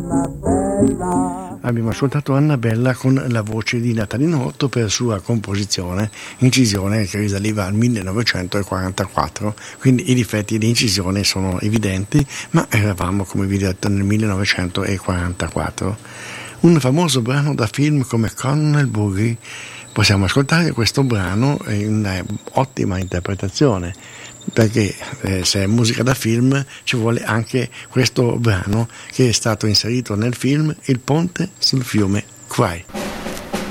Abbiamo ascoltato Annabella con la voce di Natalino Otto per sua composizione, incisione che risaliva al 1944, quindi i difetti di incisione sono evidenti, ma eravamo, come vi ho detto, nel 1944. Un famoso brano da film come Colonel Boogie. Possiamo ascoltare questo brano in ottima interpretazione, perché se è musica da film ci vuole anche questo brano che è stato inserito nel film Il ponte sul fiume Kwai.